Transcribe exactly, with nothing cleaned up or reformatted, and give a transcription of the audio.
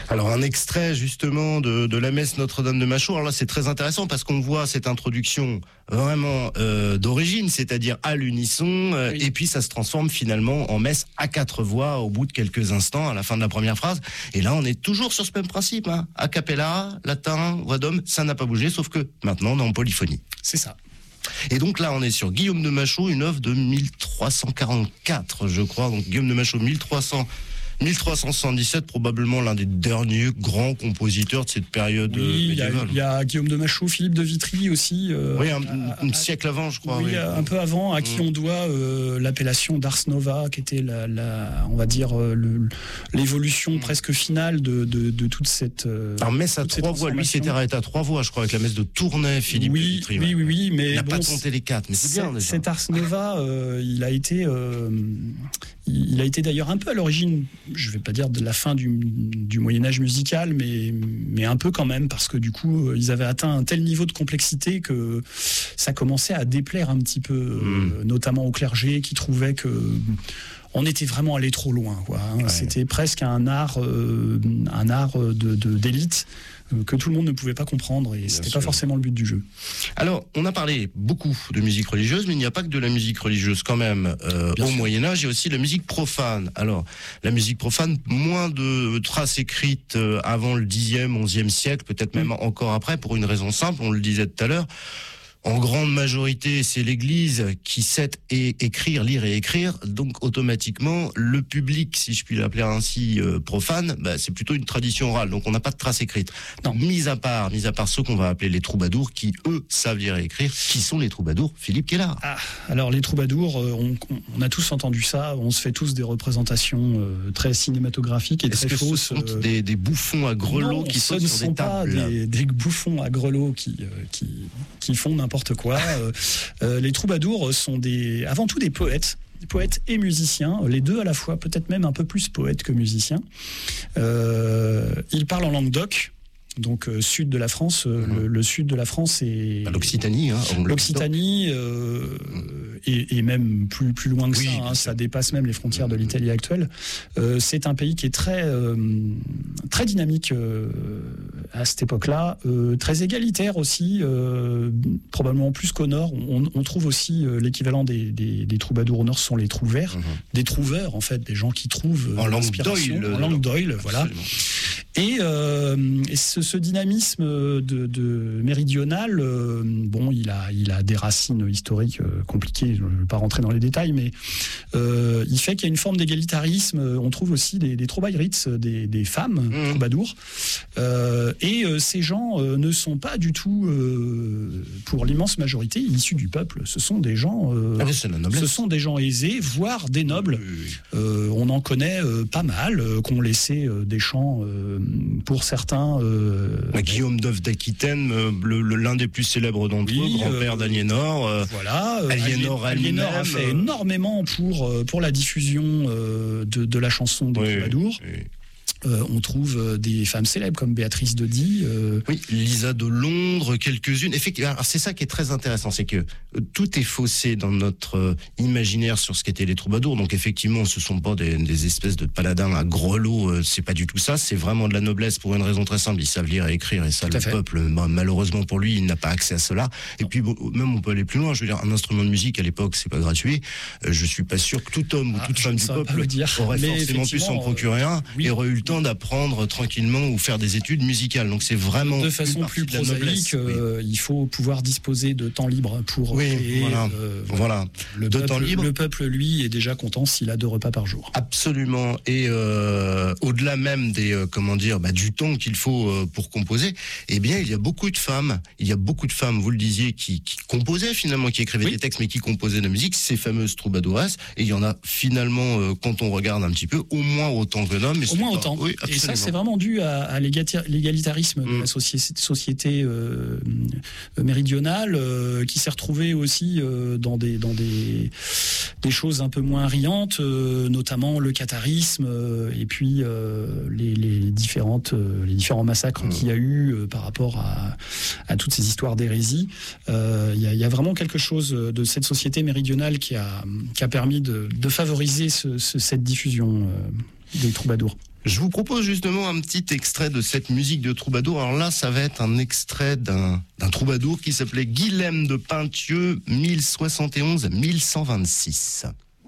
Alors un extrait justement de, de la messe Notre-Dame de Machaut. Alors là c'est très intéressant parce qu'on voit cette introduction vraiment euh, d'origine, c'est-à-dire à l'unisson, euh, oui. Et puis ça se transforme finalement en messe à quatre voix au bout de quelques instants à la fin de la première phrase. Et là on est toujours sur ce même principe, hein. A cappella, latin, voix d'homme, ça n'a pas bougé, sauf que maintenant on est en polyphonie. C'est ça. Et donc là, on est sur Guillaume de Machaut, une œuvre de mille trois cent quarante-quatre, je crois. Donc Guillaume de Machaut, mille trois cents, mille trois cent soixante-dix-sept, probablement l'un des derniers grands compositeurs de cette période oui, médiévale. Il y, y a Guillaume de Machaut, Philippe de Vitry aussi. Euh, oui, un, à, un à, siècle avant, je crois. Oui, oui. un peu avant, à qui mmh. on doit euh, l'appellation d'Ars Nova, qui était la, la on va dire euh, le, l'évolution mmh. presque finale de, de, de toute cette. Euh, Alors messe à trois voix, lui s'était arrêté à trois voix, je crois, avec la messe de Tournai, Philippe oui, de Vitry. Oui, oui, oui, mais il n'a bon, pas compté les quatre, mais c'est, c'est bien déjà. Cet Ars Nova, euh, il a été, euh, il a été d'ailleurs un peu à l'origine, je vais pas dire de la fin du, du Moyen-Âge musical, mais, mais un peu quand même, parce que du coup, ils avaient atteint un tel niveau de complexité que ça commençait à déplaire un petit peu, mmh. euh, notamment au clergé, qui trouvait que on était vraiment allé trop loin, quoi, hein. Ouais. C'était presque un art, euh, un art de, de, d'élite euh, que tout le monde ne pouvait pas comprendre, et Bien c'était sûr. Pas forcément le but du jeu. Alors, on a parlé beaucoup de musique religieuse, mais il n'y a pas que de la musique religieuse quand même. Euh, au Moyen-Âge, il y a aussi la musique profane. Alors, la musique profane, moins de traces écrites avant le dixième, onzième siècle, peut-être même mmh. encore après, pour une raison simple, on le disait tout à l'heure. En grande majorité, c'est l'Église qui sait et écrire, lire et écrire. Donc, automatiquement, le public, si je puis l'appeler ainsi, euh, profane, bah, c'est plutôt une tradition orale. Donc, on n'a pas de traces écrites. Non. Mis à part, mis à part ceux qu'on va appeler les troubadours, qui, eux, savent lire et écrire. Qui sont les troubadours? Philippe Quellard. Ah, alors, les troubadours, euh, on, on a tous entendu ça. On se fait tous des représentations euh, très cinématographiques et Est-ce très que fausses. Ce sont euh... des, des bouffons à grelots non, qui sautent sur des tables? Ce ne sont pas des, des bouffons à grelots qui, euh, qui, qui font n'importe quoi. euh, euh, les troubadours sont des, avant tout des poètes, des poètes et musiciens, les deux à la fois, peut-être même un peu plus poètes que musiciens. Euh, ils parlent en langue d'oc. Donc euh, sud de la France, euh, mmh. le, le sud de la France et l'Occitanie, hein, l'Occitanie euh, mmh. et, et même plus plus loin que oui, ça, hein, ça dépasse même les frontières mmh. de l'Italie actuelle. Euh, c'est un pays qui est très euh, très dynamique euh, à cette époque-là, euh, très égalitaire aussi, euh, probablement plus qu'au nord. On, on trouve aussi euh, l'équivalent des, des, des troubadours au nord, ce sont les trouvères, mmh. des trouveurs en fait, des gens qui trouvent en langue d'oïl, en langue d'oïl, voilà. Et, euh, et ce, ce dynamisme de, de méridional, euh, bon, il a, il a des racines historiques euh, compliquées. Je ne vais pas rentrer dans les détails, mais euh, il fait qu'il y a une forme d'égalitarisme. On trouve aussi des, des troubadourites, des, des femmes mmh. troubadours. Euh, et euh, ces gens euh, ne sont pas du tout, euh, pour l'immense majorité, issus du peuple. Ce sont des gens, euh, ah, c'est la noblesse. Ce sont des gens aisés, voire des nobles. Oui, oui. Euh, on en connaît euh, pas mal, euh, qui ont laissé euh, des champs. Euh, Pour certains, euh, bah, Guillaume d'Oeuf d'Aquitaine, euh, le, le, l'un des plus célèbres d'entre eux, oui, grand-père euh, d'Aliénor. Euh, voilà, euh, Aliénor, Aliénor a fait euh, énormément pour pour la diffusion euh, de, de la chanson des oui, troubadours. Oui. Euh, on trouve des femmes célèbres comme Béatrice de Die. Euh... Oui, Lisa de Londres, quelques-unes. Effectivement, alors c'est ça qui est très intéressant, c'est que euh, tout est faussé dans notre euh, imaginaire sur ce qu'étaient les troubadours. Donc effectivement, ce sont pas des, des espèces de paladins à grelots. Euh, c'est pas du tout ça. C'est vraiment de la noblesse pour une raison très simple. Ils savent lire et écrire, et ça, tout le peuple, bah, malheureusement pour lui, il n'a pas accès à cela. Et non. puis bon, même on peut aller plus loin. Je veux dire, un instrument de musique à l'époque, c'est pas gratuit. Euh, je suis pas sûr que tout homme ah, ou toute femme du peuple aurait forcément pu s'en procurer un oui. et aurait eu le temps d'apprendre tranquillement ou faire des études musicales. Donc c'est vraiment de façon plus prosaïque. Euh, oui. Il faut pouvoir disposer de temps libre pour oui, créer. Voilà. Euh, voilà. Le, de peuple, temps libre. Le peuple, lui, est déjà content s'il a deux repas par jour. Absolument. Et euh, au-delà même des euh, comment dire, bah, du temps qu'il faut euh, pour composer, eh bien, il y a beaucoup de femmes. Il y a beaucoup de femmes, vous le disiez, qui, qui composaient finalement, qui écrivaient oui. des textes, mais qui composaient de la musique. Ces fameuses troubadouresses. Et il y en a finalement, euh, quand on regarde un petit peu, au moins autant que d'hommes. Au moins pas... autant. Oui, et ça, c'est vraiment dû à, à l'égalitarisme mmh. de la soci- société euh, méridionale, euh, qui s'est retrouvée aussi euh, dans des dans des des choses un peu moins riantes, euh, notamment le catharisme euh, et puis euh, les, les différentes euh, les différents massacres mmh. qu'il y a eu euh, par rapport à à toutes ces histoires d'hérésie. Il euh, y, a, y a vraiment quelque chose de cette société méridionale qui a qui a permis de, de favoriser ce, ce, cette diffusion euh, des troubadours. Je vous propose justement un petit extrait de cette musique de troubadour. Alors là, ça va être un extrait d'un, d'un troubadour qui s'appelait Guilhem de Pintieux, mille soixante et onze à mille cent vingt-six.